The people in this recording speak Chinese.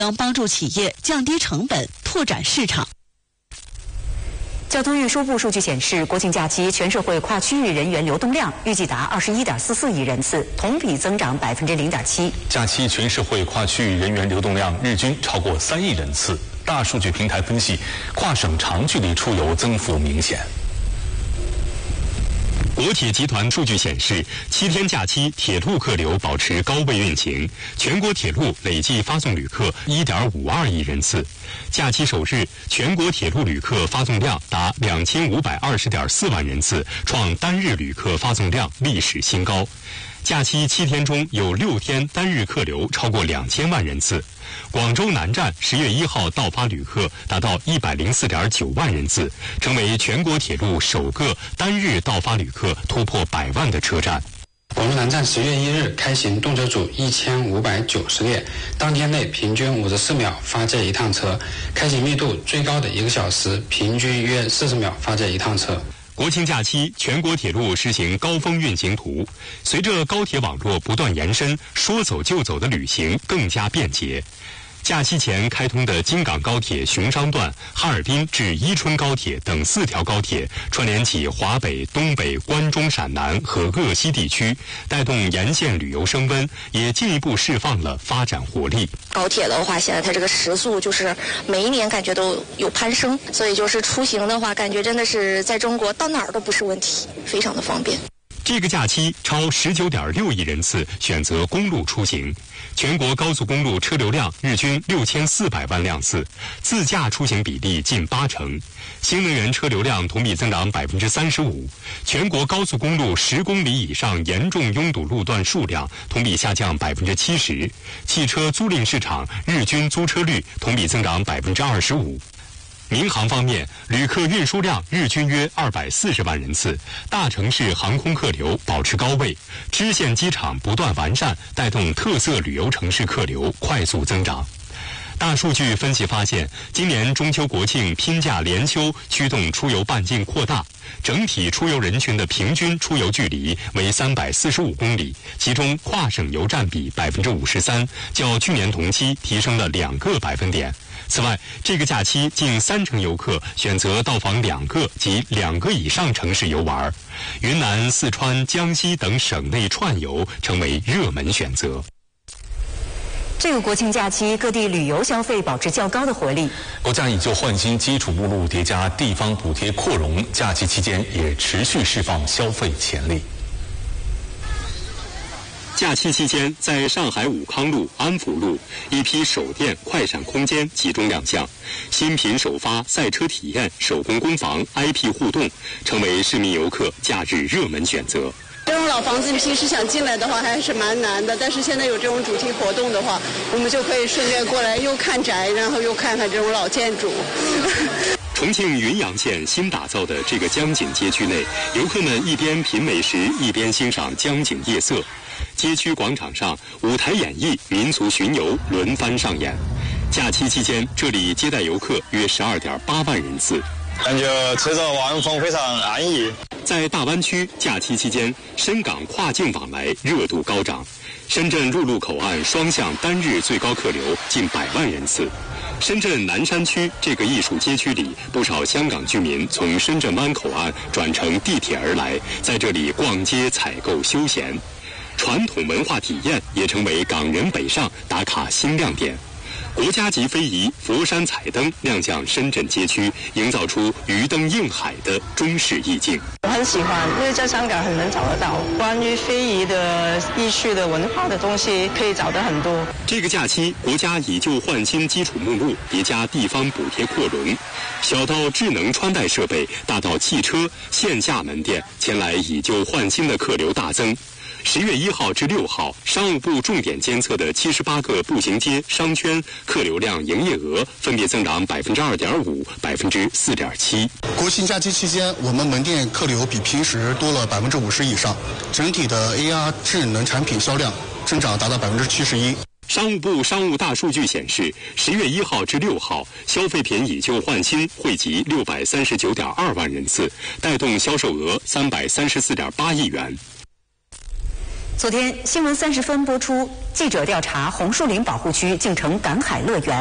能帮助企业降低成本、拓展市场。 交通运输部数据显示，国庆假期全社会跨区域人员流动量预计达21.44亿人次，同比增长0.7%。 假期全社会跨区域人员流动量日均超过3亿人次。大数据平台分析，跨省长距离出游增幅明显。 国铁集团数据显示，7天假期铁路客流保持高位运行，全国铁路累计发送旅客1.52亿人次。假期首日，全国铁路旅客发送量达2520.4万人次，创单日旅客发送量历史新高。假期7天中有6天单日客流超过2000万人次。广州南站10月1号到发旅客达到104.9万人次，成为全国铁路首个单日到发旅客突破100万的车站。 广州南站10月1日开行动车组1590列，当天内平均54秒发这一趟车，开行密度最高的1个小时平均约40秒发这一趟车。 国庆假期，全国铁路实行高峰运行图。随着高铁网络不断延伸，说走就走的旅行更加便捷。假期前开通的京港高铁熊商段、哈尔滨至伊春高铁等4条高铁，串联起华北、东北、关中、陕南和鄂西地区，带动沿线旅游升温，也进一步释放了发展活力。 高铁的话，现在它这个时速就是每一年感觉都有攀升，所以就是出行的话，感觉真的是在中国到哪儿都不是问题，非常的方便。 这个假期，超19.6亿人次选择公路出行，全国高速公路车流量日均6400万辆次，自驾出行比例近80%，新能源车流量同比增长35%，全国高速公路10公里以上严重拥堵路段数量同比下降70%，汽车租赁市场日均租车率同比增长25%。民航方面，旅客运输量日均约240万人次，大城市航空客流保持高位，支线机场不断完善，带动特色旅游城市客流快速增长。大数据分析发现，今年中秋国庆拼假连休驱动出游半径扩大，整体出游人群的平均出游距离为345公里，其中跨省游占比53%，较去年同期提升了2个百分点。此外，这个假期近30%游客选择到访2个及2个以上城市游玩，云南、四川、江西等省内串游成为热门选择。 这个国庆假期，各地旅游消费保持较高的活力。 国家以旧换新基础目录叠加地方补贴扩容，假期期间也持续释放消费潜力。 假期期间，在上海武康路、安福路，一批手电快闪空间集中亮相，新品首发、赛车体验、手工工坊、IP 互动，成为市民游客假日热门选择。 这种老房子平时想进来的话还是蛮难的，但是现在有这种主题活动的话，我们就可以顺便过来又看宅，然后又看看这种老建筑。 重庆云阳县新打造的这个江景街区内，游客们一边品美食，一边欣赏江景夜色。街区广场上，舞台演绎、民俗巡游轮番上演。假期期间，这里接待游客约12.8万人次。 感觉吹着晚风非常安逸。 在大湾区，假期期间，深港跨境往来热度高涨。深圳陆路口岸双向单日最高客流近100万人次。深圳南山区这个艺术街区里，不少香港居民从深圳湾口岸转乘地铁而来，在这里逛街、采购、休闲。传统文化体验也成为港人北上打卡新亮点。国家级非遗佛山彩灯亮相深圳街区，营造出鱼灯映海的中式意境。 我很喜欢，因为在香港很难找得到关于非遗的艺术的文化的东西，可以找得很多。 这个假期，国家以旧换新基础目录叠加地方补贴扩容，小到智能穿戴设备，大到汽车、线下门店，前来以旧换新的客流大增。10月1号至6号，商务部重点监测的78个步行街、商圈客流量、营业额分别增长2.5%、4.7%。 国庆假期期间，我们门店客流比平时多了50%以上，整体的 AR 智能产品销量增长达到71%。 商务部商务大数据显示，10月1号至6号，消费品以旧换新惠及639.2万人次，带动销售额334.8亿元。 昨天，新闻30分播出，记者调查红树林保护区竟成赶海乐园。